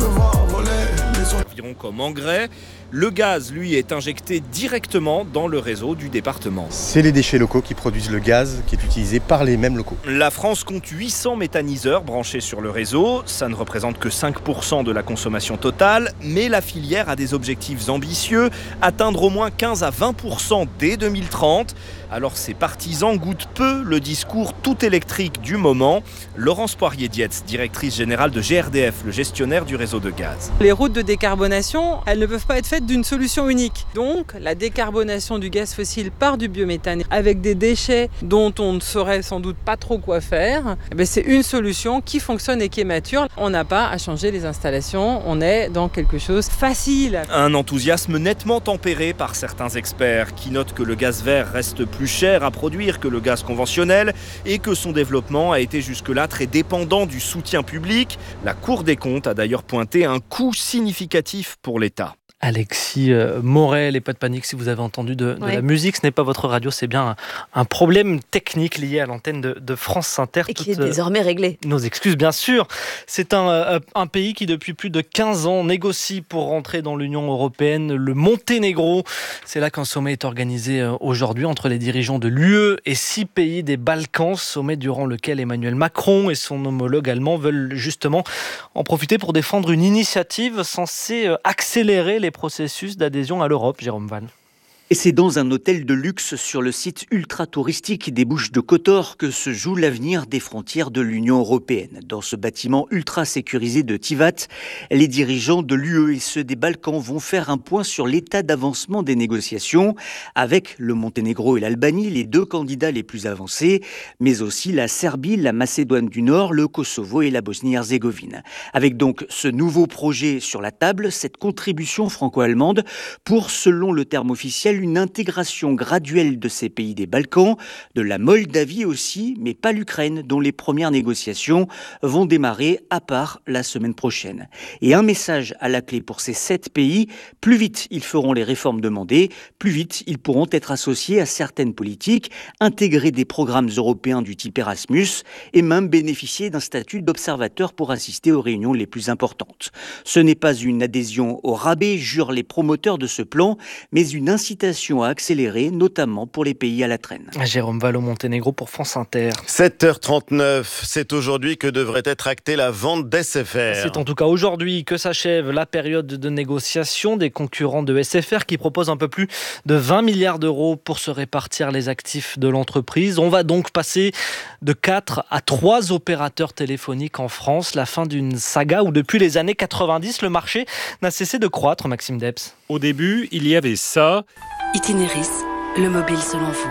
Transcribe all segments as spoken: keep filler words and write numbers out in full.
devoir voler les sons. Environ comme engrais, le gaz, lui, est injecté directement dans le réseau du département. C'est les déchets locaux qui produisent le gaz qui est utilisé par les mêmes locaux. La France compte huit cents méthaniseurs branchés sur le réseau. Ça ne représente que cinq pour cent de la consommation totale, mais la filière a des objectifs ambitieux, atteindre au moins quinze à vingt pour cent dès deux mille trente. Alors ses partisans goûtent peu le discours tout électrique du moment. Laurence Poirier-Dietz, directrice générale de G R D F, le gestionnaire du réseau de gaz. Les routes de décarbonation, elles ne peuvent pas être faites d'une solution unique. Donc la décarbonation du gaz fossile par du biométhane avec des déchets dont on ne saurait sans doute pas trop quoi faire, eh bien, c'est une solution qui fonctionne et qui est mature. On n'a pas à changer les installations, on est dans quelque chose de facile. Un enthousiasme nettement tempéré par certains experts qui notent que le gaz vert reste plus cher à produire que le gaz conventionnel et que son développement a été jusque-là très dépendant du soutien public. La Cour des comptes a d'ailleurs pointé un coût significatif pour l'État. Alexis euh, Morel, et pas de panique si vous avez entendu de, de ouais. la musique, ce n'est pas votre radio, c'est bien un, un problème technique lié à l'antenne de, de France Inter. Et qui est désormais réglé. Nos excuses, bien sûr. C'est un, euh, un pays qui, depuis plus de quinze ans, négocie pour rentrer dans l'Union européenne, le Monténégro. C'est là qu'un sommet est organisé euh, aujourd'hui entre les dirigeants de l'U E et six pays des Balkans, sommet durant lequel Emmanuel Macron et son homologue allemand veulent justement en profiter pour défendre une initiative censée euh, accélérer les processus d'adhésion à l'Europe, Jérôme Val. Et c'est dans un hôtel de luxe sur le site ultra-touristique des Bouches-de-Kotor que se joue l'avenir des frontières de l'Union européenne. Dans ce bâtiment ultra-sécurisé de Tivat, les dirigeants de l'U E et ceux des Balkans vont faire un point sur l'état d'avancement des négociations avec le Monténégro et l'Albanie, les deux candidats les plus avancés, mais aussi la Serbie, la Macédoine du Nord, le Kosovo et la Bosnie-Herzégovine. Avec donc ce nouveau projet sur la table, cette contribution franco-allemande pour, selon le terme officiel, une intégration graduelle de ces pays des Balkans, de la Moldavie aussi, mais pas l'Ukraine, dont les premières négociations vont démarrer à part la semaine prochaine. Et un message à la clé pour ces sept pays, plus vite ils feront les réformes demandées, plus vite ils pourront être associés à certaines politiques, intégrer des programmes européens du type Erasmus et même bénéficier d'un statut d'observateur pour assister aux réunions les plus importantes. Ce n'est pas une adhésion au rabais, jurent les promoteurs de ce plan, mais une incitation à accélérer, notamment pour les pays à la traîne. Jérôme Val au Monténégro pour France Inter. sept heures trente-neuf, c'est aujourd'hui que devrait être actée la vente d'S F R. C'est en tout cas aujourd'hui que s'achève la période de négociation des concurrents de S F R qui proposent un peu plus de vingt milliards d'euros pour se répartir les actifs de l'entreprise. On va donc passer de quatre à trois opérateurs téléphoniques en France. La fin d'une saga où depuis les années quatre-vingt-dix, le marché n'a cessé de croître, Maxime Debs. Au début, il y avait ça. Itinéris, le mobile selon vous.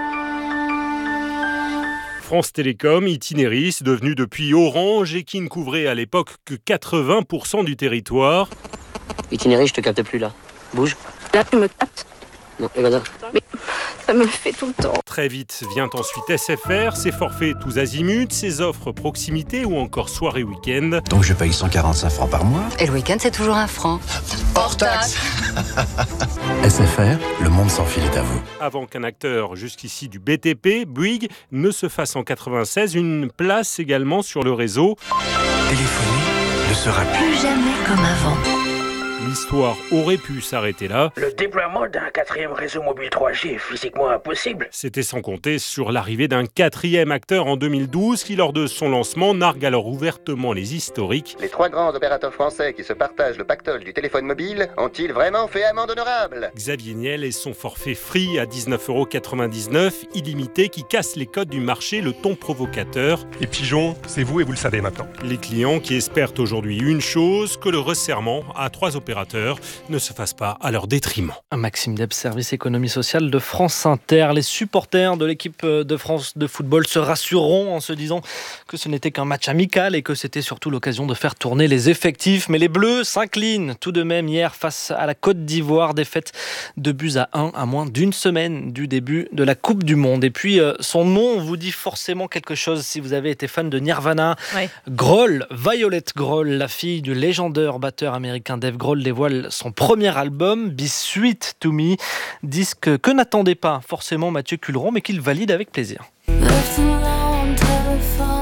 France Télécom, Itinéris, devenu depuis Orange et qui ne couvrait à l'époque que quatre-vingts pour cent du territoire. Itinéris, je te capte plus là. Bouge. Là, tu me captes. Non, et voilà. Mais ça me le fait tout le temps. Très vite vient ensuite S F R, ses forfaits tous azimuts, ses offres proximité ou encore soirée week-end. Donc je paye cent quarante-cinq francs par mois. Et le week-end, c'est toujours un franc. Hors taxe. S F R, le monde sans fil est à vous. Avant qu'un acteur jusqu'ici du B T P, Bouygues, ne se fasse en quatre-vingt-seize une place également sur le réseau. Téléphoner ne sera Plus jamais comme avant. L'histoire aurait pu s'arrêter là. Le déploiement d'un quatrième réseau mobile trois G est physiquement impossible. C'était sans compter sur l'arrivée d'un quatrième acteur en deux mille douze qui, lors de son lancement, nargue alors ouvertement les historiques. Les trois grands opérateurs français qui se partagent le pactole du téléphone mobile ont-ils vraiment fait amende honorable ? Xavier Niel et son forfait Free à dix-neuf euros quatre-vingt-dix-neuf, illimité, qui casse les codes du marché, le ton provocateur. Et Pigeon, c'est vous et vous le savez maintenant. Les clients qui espèrent aujourd'hui une chose, que le resserrement à trois opérateurs ne se fasse pas à leur détriment. Maxime Debs, service économie sociale de France Inter. Les supporters de l'équipe de France de football se rassureront en se disant que ce n'était qu'un match amical et que c'était surtout l'occasion de faire tourner les effectifs. Mais les Bleus s'inclinent tout de même hier face à la Côte d'Ivoire. Défaite de buts à un à moins d'une semaine du début de la Coupe du Monde. Et puis son nom vous dit forcément quelque chose si vous avez été fan de Nirvana. Ouais. Grohl, Violet Grohl, la fille du légendaire batteur américain Dave Grohl, dévoile son premier album, Be Sweet to Me, disque que n'attendait pas forcément Mathieu Culeron, mais qu'il valide avec plaisir. Left alone, telephone.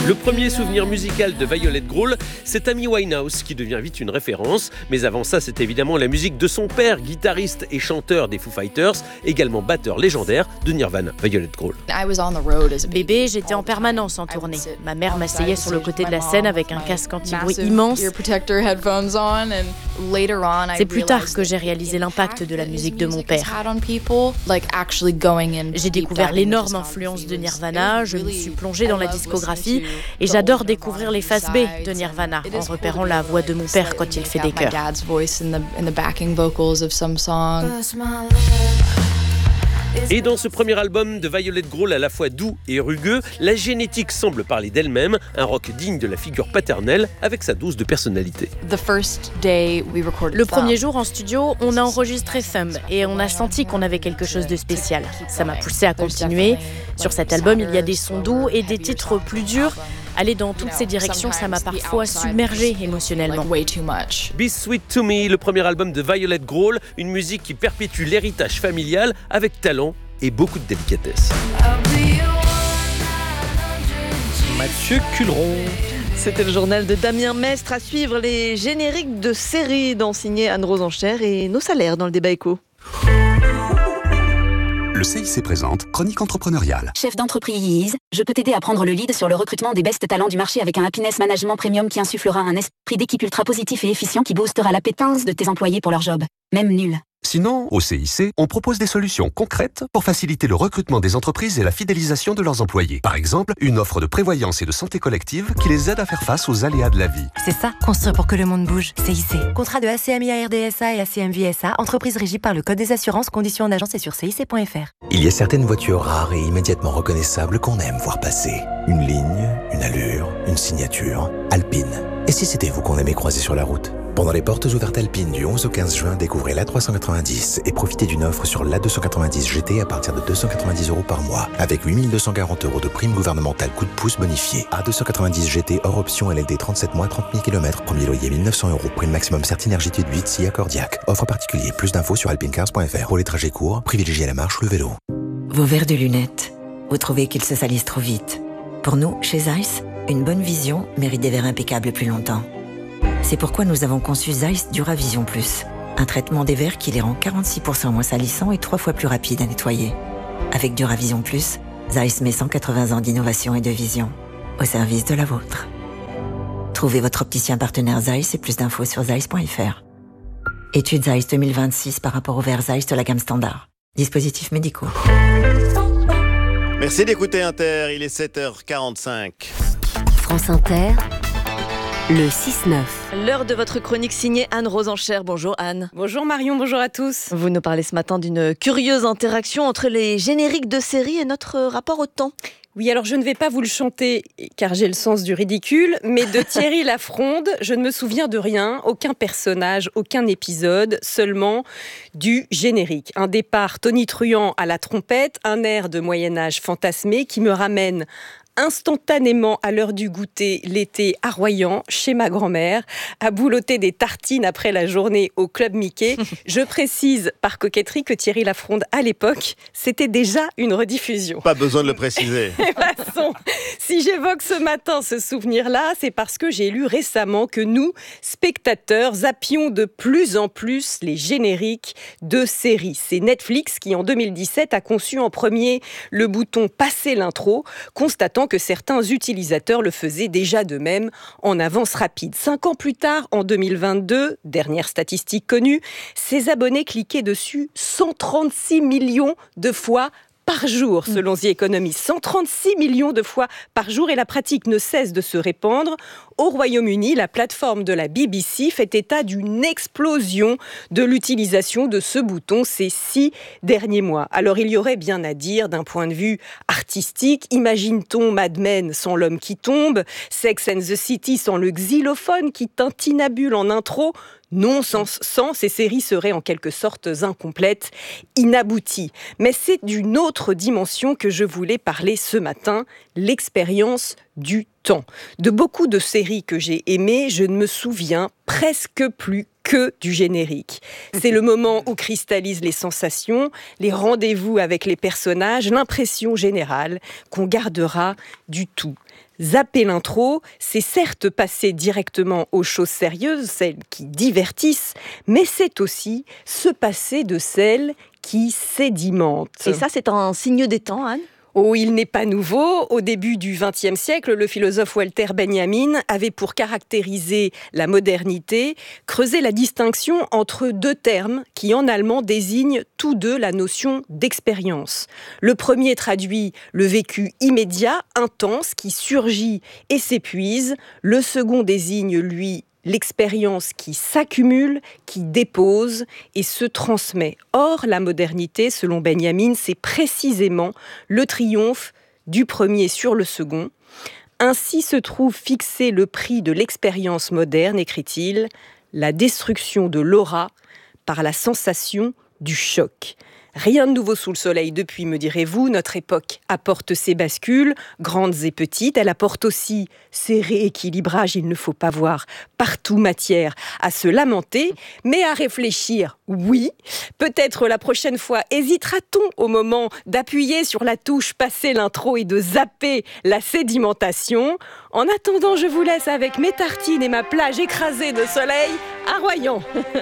Le premier souvenir musical de Violet Grohl, c'est Amy Winehouse qui devient vite une référence. Mais avant ça, c'est évidemment la musique de son père, guitariste et chanteur des Foo Fighters, également batteur légendaire de Nirvana, Violet Grohl. Bébé, j'étais en permanence en tournée. Ma mère m'asseyait sur le côté de la scène avec un casque anti-bruit immense. C'est plus tard que j'ai réalisé l'impact de la musique de mon père. J'ai découvert l'énorme influence de Nirvana, je me suis plongée dans la discographie et j'adore découvrir les faces B de Nirvana en repérant la voix de mon père quand il fait des chœurs. Et dans ce premier album de Violet Grohl à la fois doux et rugueux, la génétique semble parler d'elle-même, un rock digne de la figure paternelle avec sa dose de personnalité. Le premier jour en studio, on a enregistré Thumb et on a senti qu'on avait quelque chose de spécial. Ça m'a poussé à continuer. Sur cet album, il y a des sons doux et des titres plus durs. Aller dans toutes ces directions, ça m'a parfois submergée émotionnellement. Be Sweet to Me, le premier album de Violet Grohl, une musique qui perpétue l'héritage familial avec talent et beaucoup de délicatesse. Mathieu Culeron. C'était le journal de Damien Mestre. À suivre les génériques de séries dans signé Anne-Rose Enchère et nos salaires dans le débat éco. Le C I C présente Chronique entrepreneuriale. Chef d'entreprise, je peux t'aider à prendre le lead sur le recrutement des best talents du marché avec un happiness management premium qui insufflera un esprit d'équipe ultra positif et efficient qui boostera l'appétence de tes employés pour leur job, même nul. Sinon, au C I C, on propose des solutions concrètes pour faciliter le recrutement des entreprises et la fidélisation de leurs employés. Par exemple, une offre de prévoyance et de santé collective qui les aide à faire face aux aléas de la vie. C'est ça, construire pour que le monde bouge. C I C. Contrat de A C M I A R D S A et A C M V S A, entreprise régie par le Code des assurances, conditions en agence et sur C I C point F R. Il y a certaines voitures rares et immédiatement reconnaissables qu'on aime voir passer. Une ligne, une allure, une signature. Alpine. Et si c'était vous qu'on aimait croiser sur la route ? Pendant les portes ouvertes Alpine du onze au quinze juin, découvrez l'A trois cent quatre-vingt-dix et profitez d'une offre sur l'A deux cent quatre-vingt-dix G T à partir de deux cent quatre-vingt-dix euros par mois, avec huit mille deux cent quarante euros de prime gouvernementale coup de pouce bonifié. A deux cent quatre-vingt-dix G T hors option L L D trente-sept mois, trente mille kilomètres, premier loyer mille neuf cents euros, prime maximum Certinergie T huit, S I A Cordiac. Offre particulier, plus d'infos sur alpinecars point F R. Pour les trajets courts, privilégiez la marche ou le vélo. Vos verres de lunettes, vous trouvez qu'ils se salissent trop vite. Pour nous, chez Zeiss, une bonne vision mérite des verres impeccables plus longtemps. C'est pourquoi nous avons conçu Zeiss Duravision Plus, un traitement des verres qui les rend quarante-six pour cent moins salissants et trois fois plus rapides à nettoyer. Avec Duravision Plus, Zeiss met cent quatre-vingts ans d'innovation et de vision au service de la vôtre. Trouvez votre opticien partenaire Zeiss et plus d'infos sur zeiss point F R. Étude Zeiss deux mille vingt-six par rapport aux verres Zeiss de la gamme standard. Dispositifs médicaux. Merci d'écouter Inter, il est sept heures quarante-cinq. France Inter, le six neuf. L'heure de votre chronique signée Anne-Rose Enchère. Bonjour Anne. Bonjour Marion, bonjour à tous. Vous nous parlez ce matin d'une curieuse interaction entre les génériques de séries et notre rapport au temps. Oui, alors je ne vais pas vous le chanter car j'ai le sens du ridicule, mais de Thierry Lafronde, je ne me souviens de rien, aucun personnage, aucun épisode, seulement du générique. Un départ tonitruant à la trompette, un air de Moyen-Âge fantasmé qui me ramène instantanément à l'heure du goûter, l'été à Royan, chez ma grand-mère, à boulotter des tartines après la journée au Club Mickey. Je précise par coquetterie que Thierry Lafronde, à l'époque, c'était déjà une rediffusion. Pas besoin de le préciser. De toute façon, si j'évoque ce matin ce souvenir-là, c'est parce que j'ai lu récemment que nous, spectateurs, zappions de plus en plus les génériques de séries. C'est Netflix qui, en deux mille dix-sept, a conçu en premier le bouton « Passer l'intro », constatant que certains utilisateurs le faisaient déjà de même en avance rapide. Cinq ans plus tard, en deux mille vingt-deux, dernière statistique connue, ces abonnés cliquaient dessus cent trente-six millions de fois par jour, selon The Economist. cent trente-six millions de fois par jour et la pratique ne cesse de se répandre. Au Royaume-Uni, la plateforme de la B B C fait état d'une explosion de l'utilisation de ce bouton ces six derniers mois. Alors il y aurait bien à dire d'un point de vue artistique. Imagine-t-on Mad Men sans l'homme qui tombe, Sex and the City sans le xylophone qui tintinabule en intro? Non, sans, sans, ces séries seraient en quelque sorte incomplètes, inabouties. Mais c'est d'une autre dimension que je voulais parler ce matin, l'expérience du temps. De beaucoup de séries que j'ai aimées, je ne me souviens presque plus que du générique. C'est le moment où cristallisent les sensations, les rendez-vous avec les personnages, l'impression générale qu'on gardera du tout. Zapper l'intro, c'est certes passer directement aux choses sérieuses, celles qui divertissent, mais c'est aussi se passer de celles qui sédimentent. Et ça, c'est un signe des temps, Anne ? Oh, il n'est pas nouveau. Au début du vingtième siècle, le philosophe Walter Benjamin avait pour caractériser la modernité creusé la distinction entre deux termes qui, en allemand, désignent tous deux la notion d'expérience. Le premier traduit le vécu immédiat, intense, qui surgit et s'épuise. Le second désigne, lui, l'expérience qui s'accumule, qui dépose et se transmet. Or, la modernité, selon Benjamin, c'est précisément le triomphe du premier sur le second. Ainsi se trouve fixé le prix de l'expérience moderne, écrit-il, la destruction de l'aura par la sensation du choc. Rien de nouveau sous le soleil depuis, me direz-vous. Notre époque apporte ses bascules, grandes et petites. Elle apporte aussi ses rééquilibrages. Il ne faut pas voir partout matière à se lamenter, mais à réfléchir, oui. Peut-être la prochaine fois, hésitera-t-on au moment d'appuyer sur la touche, passer l'intro et de zapper la sédimentation. En attendant, je vous laisse avec mes tartines et ma plage écrasée de soleil à Royan.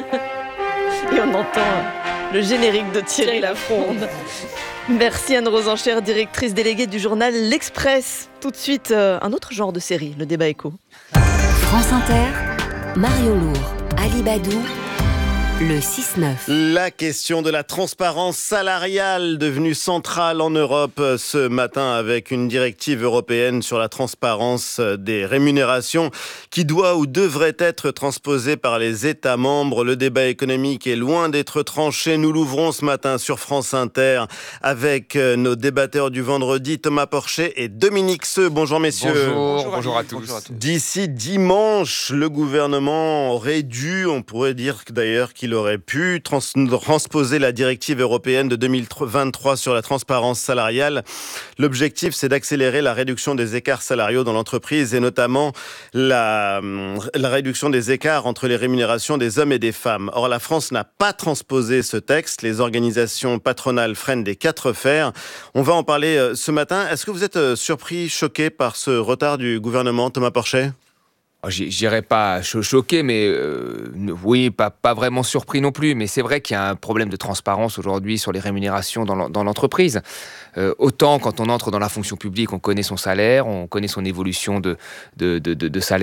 Et on entend le générique de Thierry Lafronde. Merci Anne-Rose Enchère, directrice déléguée du journal L'Express. Tout de suite, euh, un autre genre de série, le débat écho. France Inter, Mario Lourd, Ali Badou, le six neuf. La question de la transparence salariale devenue centrale en Europe ce matin avec une directive européenne sur la transparence des rémunérations qui doit ou devrait être transposée par les États membres. Le débat économique est loin d'être tranché. Nous l'ouvrons ce matin sur France Inter avec nos débatteurs du vendredi, Thomas Porcher et Dominique Seux. Bonjour messieurs. Bonjour, bonjour, bonjour, à, tous. bonjour à tous. D'ici dimanche, le gouvernement aurait dû, on pourrait dire d'ailleurs qu'il aurait pu trans- transposer la directive européenne de deux mille vingt-trois sur la transparence salariale. L'objectif, c'est d'accélérer la réduction des écarts salariaux dans l'entreprise et notamment la, la réduction des écarts entre les rémunérations des hommes et des femmes. Or, la France n'a pas transposé ce texte. Les organisations patronales freinent des quatre fers. On va en parler ce matin. Est-ce que vous êtes surpris, choqué par ce retard du gouvernement, Thomas Porcher ? Je dirais pas cho- choqué, mais euh, oui, pas, pas vraiment surpris non plus. Mais c'est vrai qu'il y a un problème de transparence aujourd'hui sur les rémunérations dans, dans l'entreprise. Euh, autant quand on entre dans la fonction publique, on connaît son salaire, on connaît son évolution de, de, de, de, de salaire